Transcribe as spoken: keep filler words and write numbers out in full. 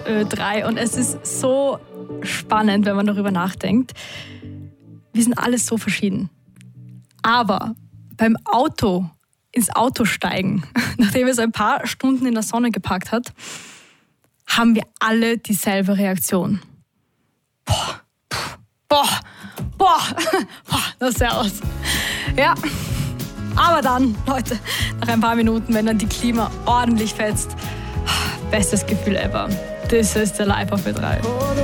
Ö drei und es ist so spannend, wenn man darüber nachdenkt. Wir sind alle so verschieden. Aber beim Auto, ins Auto steigen, nachdem es ein paar Stunden in der Sonne geparkt hat, haben wir alle dieselbe Reaktion. Boah, boah, boah, boah, das ist ja aus. Ja, aber dann, Leute, nach ein paar Minuten, wenn dann die Klima ordentlich fetzt, bestes Gefühl ever. This is the life of Ö drei.